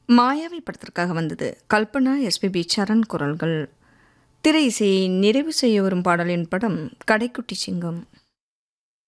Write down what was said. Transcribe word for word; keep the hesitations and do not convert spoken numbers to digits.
மாயாவி படத்திற்காக வந்தது. கல்பனா, எஸ்பிபி சரண் குரல்கள். திரை இசையை நிறைவு செய்ய வரும் பாடலின் படம் கடைக்குட்டி சிங்கம்.